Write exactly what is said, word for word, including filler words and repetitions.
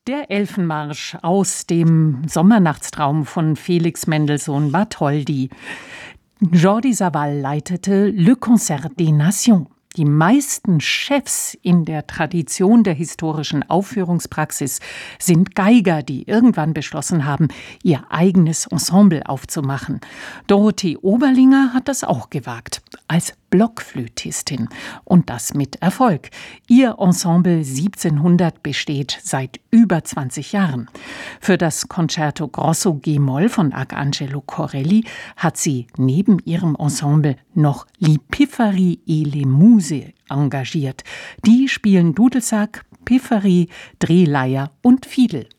Der Elfenmarsch aus dem Sommernachtstraum von Felix Mendelssohn Bartholdy. Jordi Savall leitete Le Concert des Nations. Die meisten Chefs in der Tradition der historischen Aufführungspraxis sind Geiger, die irgendwann beschlossen haben, ihr eigenes Ensemble aufzumachen. Dorothee Oberlinger hat das auch gewagt, als Blockflötistin. Und das mit Erfolg. Ihr Ensemble siebzehnhundert besteht seit über zwanzig Jahren. Für das Concerto Grosso G-Moll von Arcangelo Corelli hat sie neben ihrem Ensemble noch Li Pifferi et les Muses engagiert. Die spielen Dudelsack, Piffery, Drehleier und Fiedel.